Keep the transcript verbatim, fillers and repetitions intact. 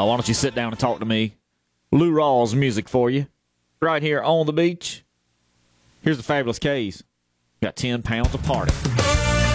Uh, why don't you sit down and talk to me? Lou Rawls music for you. Right here on the beach. Here's the Fabulous K's. Got ten pounds of party.